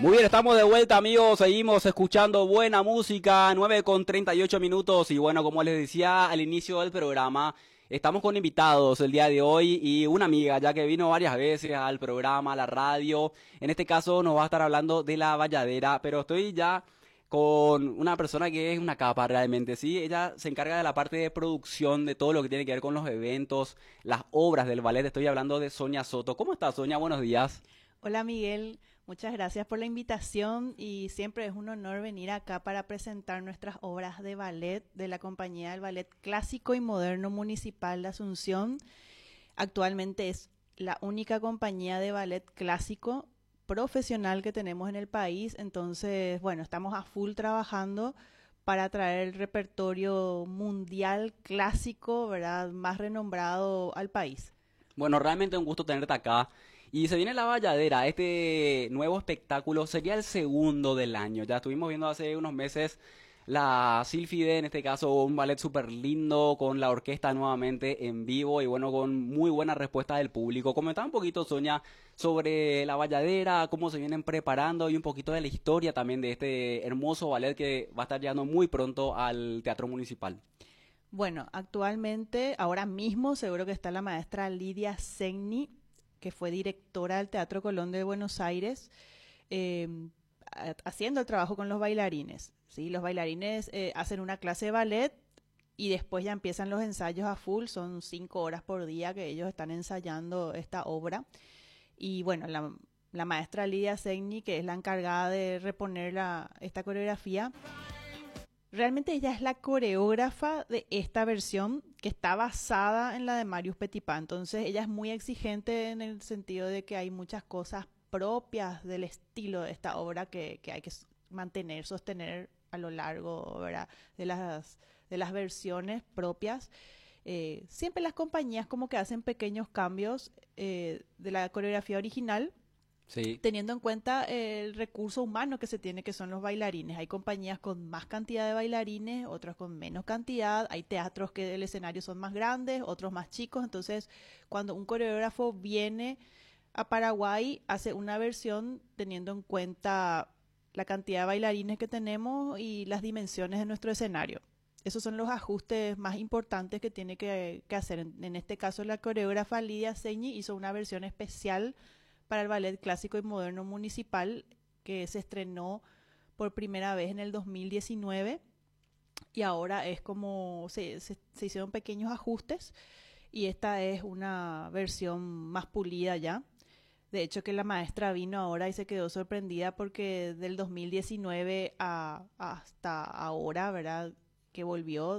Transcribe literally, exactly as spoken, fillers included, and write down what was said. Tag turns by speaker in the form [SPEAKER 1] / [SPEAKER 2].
[SPEAKER 1] Muy bien, estamos de vuelta, amigos. Seguimos escuchando buena música, nueve con treinta y ocho minutos. Y bueno, como les decía al inicio del programa, estamos con invitados el día de hoy y una amiga, ya que vino varias veces al programa, a la radio. En este caso nos va a estar hablando de la Bayadera, pero estoy ya con una persona que es una capa realmente, ¿sí? Ella se encarga de la parte de producción, de todo lo que tiene que ver con los eventos, las obras del ballet. Estoy hablando de Sonia Soto. ¿Cómo estás, Sonia? Buenos días.
[SPEAKER 2] Hola Miguel, muchas gracias por la invitación y siempre es un honor venir acá para presentar nuestras obras de ballet de la compañía del Ballet Clásico y Moderno Municipal de Asunción. Actualmente es la única compañía de ballet clásico profesional que tenemos en el país, entonces bueno, estamos a full trabajando para traer el repertorio mundial clásico, ¿verdad?, más renombrado al país.
[SPEAKER 1] Bueno, realmente un gusto tenerte acá. Y se viene la Bayadera, este nuevo espectáculo sería el segundo del año. Ya estuvimos viendo hace unos meses la Sílfide, en este caso un ballet súper lindo con la orquesta nuevamente en vivo y bueno, con muy buena respuesta del público. Comentaba un poquito, Sonia, sobre la Bayadera, cómo se vienen preparando y un poquito de la historia también de este hermoso ballet que va a estar llegando muy pronto al Teatro Municipal.
[SPEAKER 2] Bueno, actualmente, ahora mismo, seguro que está la maestra Lidia Segni, que fue directora del Teatro Colón de Buenos Aires, eh, haciendo el trabajo con los bailarines. ¿Sí? Los bailarines eh, hacen una clase de ballet y después ya empiezan los ensayos a full, son cinco horas por día que ellos están ensayando esta obra. Y bueno, la, la maestra Lidia Segni, que es la encargada de reponer la, esta coreografía, realmente ella es la coreógrafa de esta versión que está basada en la de Marius Petipa. Entonces ella es muy exigente en el sentido de que hay muchas cosas propias del estilo de esta obra que, que hay que mantener, sostener a lo largo, ¿verdad?, de las, de las versiones propias. Eh, siempre las compañías como que hacen pequeños cambios eh, de la coreografía original,
[SPEAKER 1] Sí.
[SPEAKER 2] teniendo en cuenta el recurso humano que se tiene, que son los bailarines. Hay compañías con más cantidad de bailarines, otras con menos cantidad. Hay teatros que el escenario son más grandes, otros más chicos. Entonces, cuando un coreógrafo viene a Paraguay, hace una versión teniendo en cuenta la cantidad de bailarines que tenemos y las dimensiones de nuestro escenario. Esos son los ajustes más importantes que tiene que, que hacer. En, en este caso, la coreógrafa Lidia Segni hizo una versión especial para el Ballet Clásico y Moderno Municipal, que se estrenó por primera vez en el dos mil diecinueve y ahora es como se, se, se hicieron pequeños ajustes y esta es una versión más pulida ya. De hecho que la maestra vino ahora y se quedó sorprendida porque del dos mil diecinueve a, hasta ahora, ¿verdad?, que volvió,